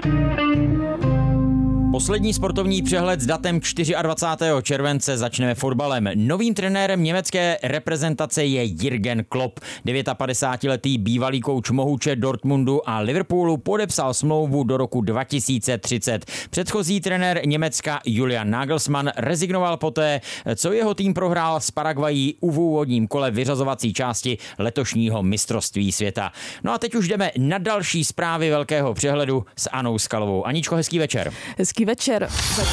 Poslední sportovní přehled s datem 24. července začneme fotbalem. Novým trenérem německé reprezentace je Jürgen Klopp. 59letý bývalý kouč Mohuče, Dortmundu a Liverpoolu podepsal smlouvu do roku 2030. Předchozí trenér Německa Julian Nagelsmann rezignoval poté, co jeho tým prohrál s Paraguayí v úvodním kole vyřazovací části letošního mistrovství světa. No a teď už jdeme na další zprávy velkého přehledu s Anou Skalovou. Aničko, hezký večer. Hezký večer.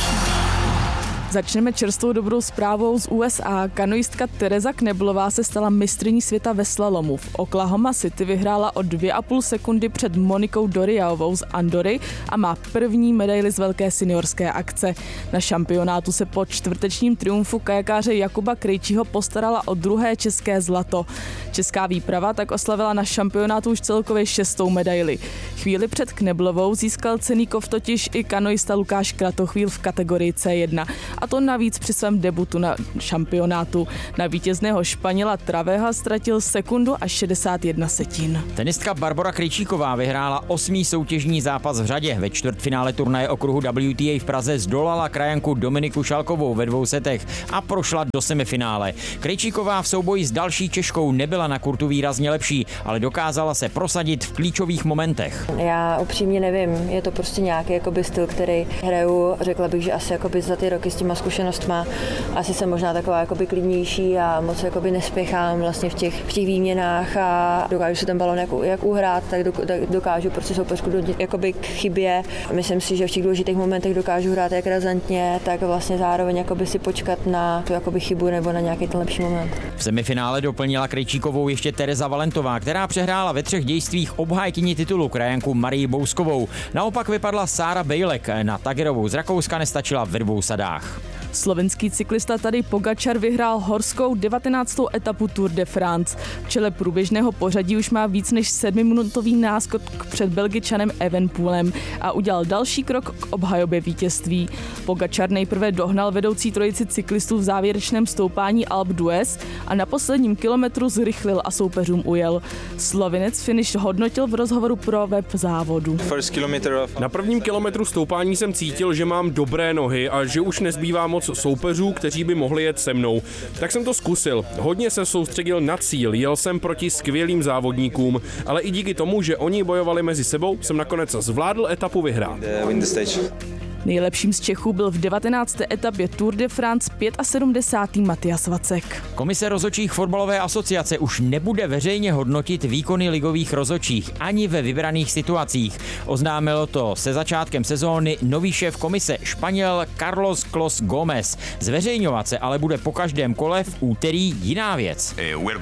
Začneme čerstvou dobrou zprávou z USA. Kanoistka Tereza Kneblová se stala mistryní světa ve slalomu. V Oklahoma City vyhrála o 2,5 sekundy před Monikou Doriaovou z Andory a má první medaili z velké seniorské akce. Na šampionátu se po čtvrtečním triumfu kajakáře Jakuba Krejčího postarala o druhé české zlato. Česká výprava tak oslavila na šampionátu už celkově 6. medaili. Chvíli před Kneblovou získal cenný kov totiž i kanoista Lukáš Kratochvíl v kategorii C1. A to navíc při svém debutu na šampionátu. Na vítězného Španěla Traveha ztratil sekundu a 61 setin. Tenistka Barbora Krejčíková vyhrála 8. soutěžní zápas v řadě. Ve čtvrtfinále turnaje okruhu WTA v Praze zdolala krajanku Dominiku Šalkovou ve 2 setech a prošla do semifinále. Krejčíková v souboji s další Češkou nebyla na kurtu výrazně lepší, ale dokázala se prosadit v klíčových momentech. Já upřímně nevím, je to prostě nějaký styl, který hraju, řekla bych, že asi za ty roky s těma zkušenostma. Asi jsem možná taková klidnější a moc nespěchám vlastně v těch výměnách a dokážu si ten balon jak uhrát, tak dokážu prostě soupeřku k chybě. Myslím si, že v těch důležitých momentech dokážu hrát jak razantně, tak vlastně zároveň si počkat na tu chybu nebo na nějaký ten lepší moment. V semifinále doplnila Krejčíkovou ještě Tereza Valentová, která přehrála ve 3 dějstvích obhájkyni titulu krajanku Marii Bouskovou. Naopak vypadla Sára Bejlek, na Tagerovou z Rakouska nestačila ve 2 sadách. Slovenský cyklista Tadej Pogačar vyhrál horskou 19. etapu Tour de France. V čele průběžného pořadí už má víc než 7minutový náskok před Belgičanem Evenepoelem a udělal další krok k obhajobě vítězství. Pogačar nejprve dohnal vedoucí trojici cyklistů v závěrečném stoupání Alpe d'Huez a na posledním kilometru zrychlil a soupeřům ujel. Slovinec finish hodnotil v rozhovoru pro web závodu. Na prvním kilometru stoupání jsem cítil, že mám dobré nohy a že už nezbývá moc soupeřů, kteří by mohli jet se mnou. Tak jsem to zkusil. Hodně se soustředil na cíl, jel jsem proti skvělým závodníkům, ale i díky tomu, že oni bojovali mezi sebou, jsem nakonec zvládl etapu vyhrát. Nejlepším z Čechů byl v 19. etapě Tour de France 75. Matias Vacek. Komise rozhodčích fotbalové asociace už nebude veřejně hodnotit výkony ligových rozhodčích ani ve vybraných situacích. Oznámilo to se začátkem sezóny nový šéf komise Španěl Carlos Clos Gómez. Zveřejňovat se ale bude po každém kole v úterý jiná věc.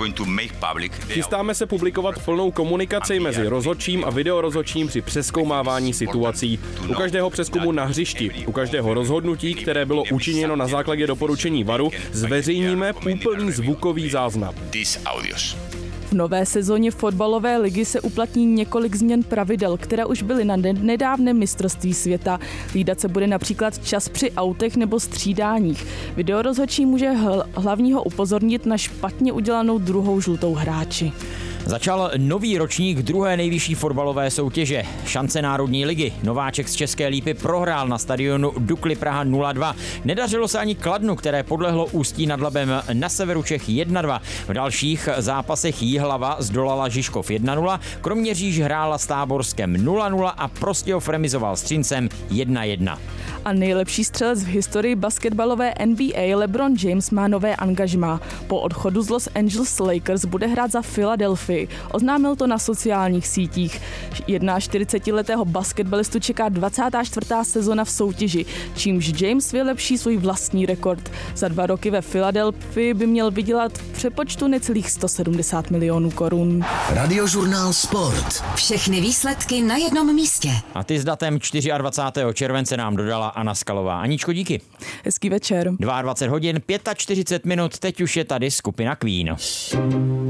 Chystáme se publikovat plnou komunikaci mezi rozhodčím a videorozhodčím při přezkoumávání situací. U každého přezkumu na hřišti, u každého rozhodnutí, které bylo učiněno na základě doporučení VARu, zveřejníme úplný zvukový záznam. V nové sezóně fotbalové ligy se uplatní několik změn pravidel, které už byly na nedávném mistrovství světa. Hlídat se bude například čas při autech nebo střídáních. Videorozhodčí může hlavního upozornit na špatně udělanou druhou žlutou hráči. Začal nový ročník druhé nejvyšší fotbalové soutěže. Šance Národní ligy. Nováček z České Lípy prohrál na stadionu Dukly Praha 0-2. Nedařilo se ani Kladnu, které podlehlo Ústí nad Labem na severu Čech 1-2. V dalších zápasech Jihlava zdolala Žižkov 1-0, Kroměříž hrála s Táborskem 0-0 a Prostějov remizoval s Třincem 1-1. A nejlepší střelec v historii basketbalové NBA LeBron James má nové angažmá. Po odchodu z Los Angeles Lakers bude hrát za Philadelphii. Oznámil to na sociálních sítích. 41letého basketbalistu čeká 24. sezona v soutěži, čímž James vylepší svůj vlastní rekord. Za 2 roky ve Philadelphii by měl vydělat v přepočtu necelých 170 milionů korun. Radiožurnál Sport. Všechny výsledky na jednom místě. A ty s datem 24. července nám dodala Anna Skalová. Aničko, díky. Hezký večer. 22 hodin 45 minut, teď už je tady skupina Queen.